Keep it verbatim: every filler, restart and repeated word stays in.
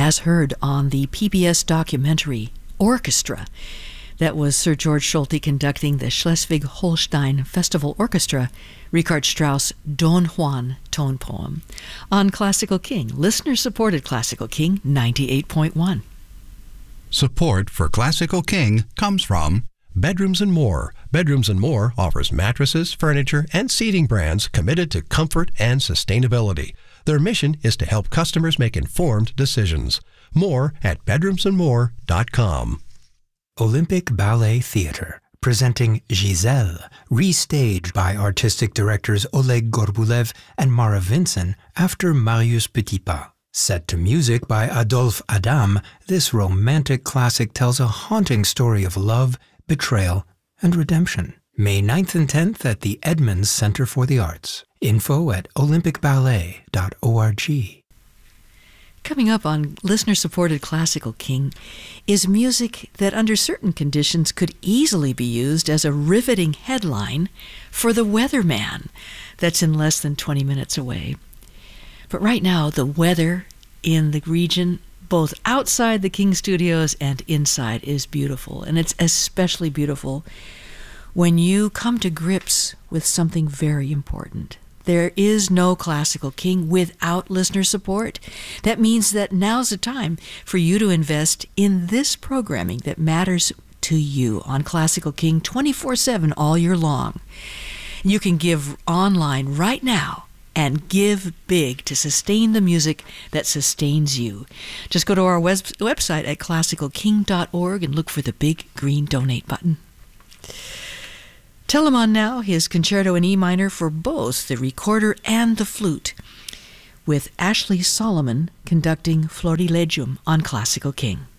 as heard on the P B S documentary Orchestra. That was Sir George Solti conducting the Schleswig-Holstein Festival Orchestra, Richard Strauss' Don Juan tone poem. On Classical King, listener-supported Classical King ninety-eight point one. Support for Classical King comes from Bedrooms and More. Bedrooms and More offers mattresses, furniture, and seating brands committed to comfort and sustainability. Their mission is to help customers make informed decisions. More at bedrooms and more dot com. Olympic Ballet Theatre, presenting Giselle, restaged by artistic directors Oleg Gorbulev and Mara Vinson after Marius Petipa. Set to music by Adolphe Adam, this romantic classic tells a haunting story of love, betrayal, and redemption. May ninth and tenth at the Edmonds Center for the Arts. Info at olympic ballet dot org. Coming up on listener-supported Classical King is music that under certain conditions could easily be used as a riveting headline for The Weatherman that's in less than twenty minutes away. But right now, the weather in the region, both outside the King Studios and inside, is beautiful. And it's especially beautiful when you come to grips with something very important. There is no Classical King without listener support. That means that now's the time for you to invest in this programming that matters to you on Classical King twenty-four seven all year long. You can give online right now and give big to sustain the music that sustains you. Just go to our web- website at classical king dot org and look for the big green donate button. Telemann now, his concerto in E minor for both the recorder and the flute, with Ashley Solomon conducting Florilegium on Classical King.